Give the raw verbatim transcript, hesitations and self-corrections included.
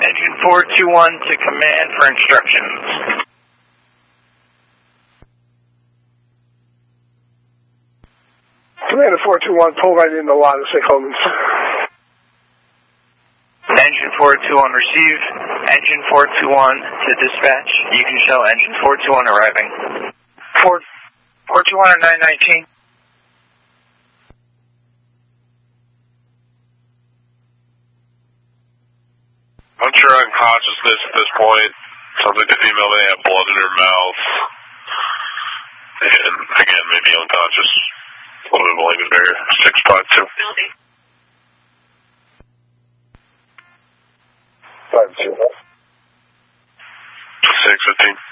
Engine four two one to command for instructions. Commander four two one, pull right in the lot of Saint Homans. Engine four two one received. Engine four two one to dispatch. You can show engine four two one arriving. four two one or nine nineteen. I'm sure unconsciousness at this point. Sounds like the female may have blood in her mouth. And again, maybe unconscious. A little bit of language barrier. six five two. five two. six fifteen.